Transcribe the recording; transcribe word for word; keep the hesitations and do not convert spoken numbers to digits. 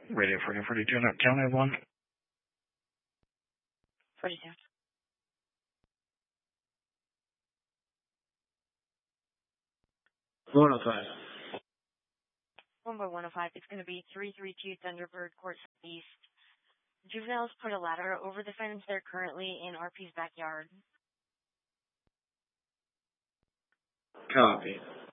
Radio forty forty-two, not county one. forty-two. one oh five. one by one oh five. It's going to be three three two Thunderbird Court East. Juveniles put a ladder over the fence. They're currently in R P's backyard. Copy.